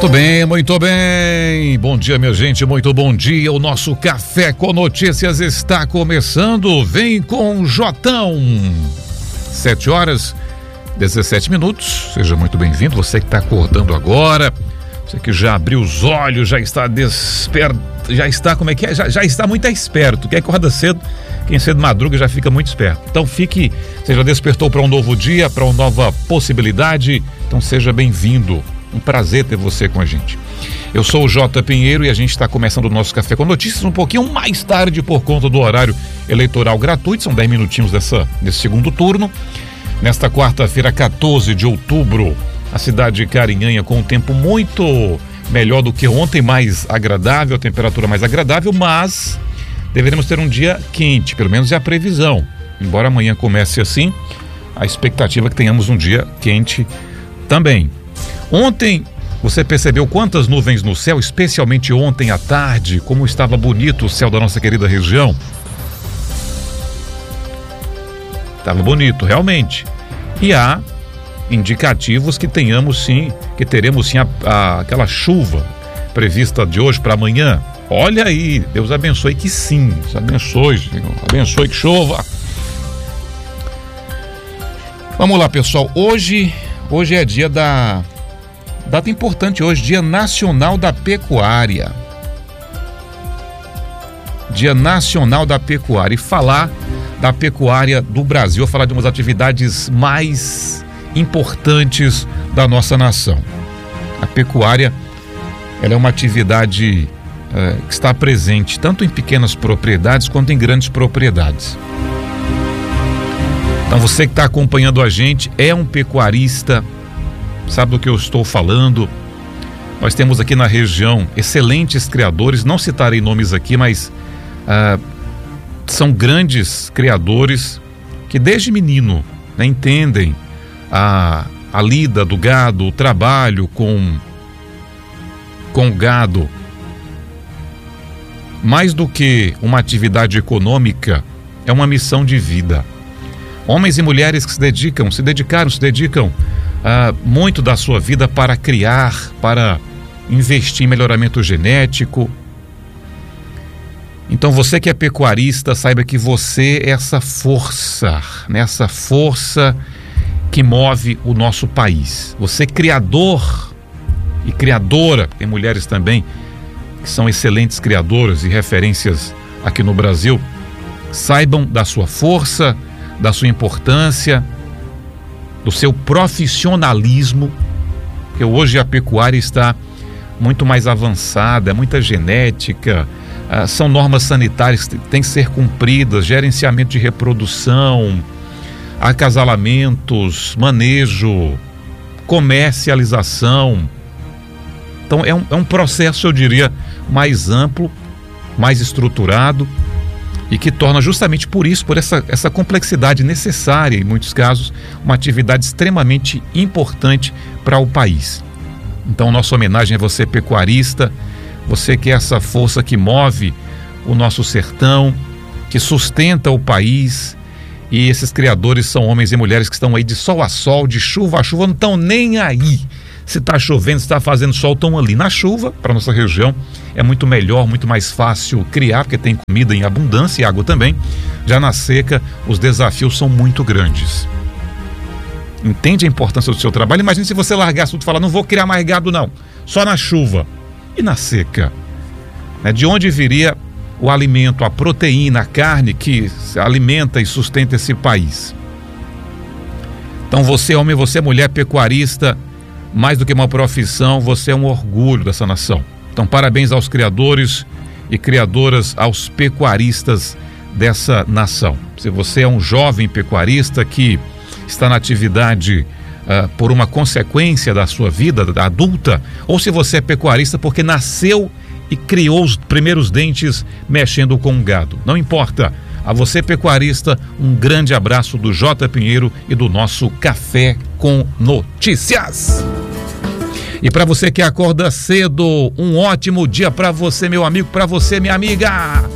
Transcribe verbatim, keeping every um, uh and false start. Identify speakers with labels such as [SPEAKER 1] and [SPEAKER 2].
[SPEAKER 1] Muito bem, muito bem. Bom dia, minha gente, muito bom dia. O nosso Café com Notícias está começando. Vem com o Jotão. Sete horas, dezessete minutos. Seja muito bem-vindo. Você que está acordando agora, você que já abriu os olhos, já está desperto, já está, como é que é? Já, já está muito esperto. Quem acorda cedo, quem cedo madruga já fica muito esperto. Então fique, você já despertou para um novo dia, para uma nova possibilidade. Então seja bem-vindo. Um prazer ter você com a gente. Eu sou o Jota Pinheiro e a gente está começando o nosso Café com Notícias um pouquinho mais tarde por conta do horário eleitoral gratuito. São dez minutinhos dessa, desse segundo turno. Nesta quarta-feira, quatorze de outubro, a cidade de Carinhanha com um tempo muito melhor do que ontem, mais agradável, a temperatura mais agradável, mas deveremos ter um dia quente, pelo menos é a previsão. Embora amanhã comece assim, a expectativa é que tenhamos um dia quente também. Ontem, você percebeu quantas nuvens no céu, especialmente ontem à tarde, como estava bonito o céu da nossa querida região? Estava bonito, realmente. E há indicativos que tenhamos sim, que teremos sim a, a, aquela chuva prevista de hoje para amanhã. Olha aí, Deus abençoe que sim, Deus abençoe, Senhor, abençoe que chova. Vamos lá, pessoal, hoje, hoje é dia da... Data importante hoje, Dia Nacional da Pecuária. Dia Nacional da Pecuária. E falar da pecuária do Brasil, falar de umas atividades mais importantes da nossa nação. A pecuária, ela é uma atividade é, que está presente tanto em pequenas propriedades quanto em grandes propriedades. Então você que está acompanhando a gente é um pecuarista, sabe do que eu estou falando. Nós temos aqui na região excelentes criadores, não citarei nomes aqui, mas ah, são grandes criadores que desde menino, né, entendem a, a lida do gado, o trabalho com, com o gado. Mais do que uma atividade econômica, é uma missão de vida. Homens e mulheres que se dedicam, se dedicaram, se dedicam Uh, muito da sua vida para criar, para investir em melhoramento genético. Então você que é pecuarista, saiba que você é essa força, né? Essa força que move o nosso país. Você criador e criadora, tem mulheres também que são excelentes criadoras e referências aqui no Brasil, saibam da sua força, da sua importância, do seu profissionalismo, que hoje a pecuária está muito mais avançada, é muita genética, ah, são normas sanitárias que têm que ser cumpridas, gerenciamento de reprodução, acasalamentos, manejo, comercialização. Então é um, é um processo, eu diria, mais amplo, mais estruturado, e que torna justamente por isso, por essa, essa complexidade necessária, em muitos casos, uma atividade extremamente importante para o país. Então, nossa homenagem a você, pecuarista, você que é essa força que move o nosso sertão, que sustenta o país, e esses criadores são homens e mulheres que estão aí de sol a sol, de chuva a chuva, não estão nem aí. Se está chovendo, se está fazendo sol, estão ali na chuva. Para nossa região é muito melhor, muito mais fácil criar, porque tem comida em abundância e água também. Já na seca, os desafios são muito grandes. Entende a importância do seu trabalho? Imagine se você largasse tudo e falar, não vou criar mais gado não, só na chuva. E na seca? Né? De onde viria o alimento, a proteína, a carne que alimenta e sustenta esse país? Então você, homem, você, mulher, pecuarista, mais do que uma profissão, você é um orgulho dessa nação. Então, parabéns aos criadores e criadoras, aos pecuaristas dessa nação. Se você é um jovem pecuarista que está na atividade uh, por uma consequência da sua vida adulta, ou se você é pecuarista porque nasceu e criou os primeiros dentes mexendo com gado, não importa. A você, pecuarista, um grande abraço do Jota Pinheiro e do nosso Café com Notícias. E para você que acorda cedo, um ótimo dia para você, meu amigo, para você, minha amiga.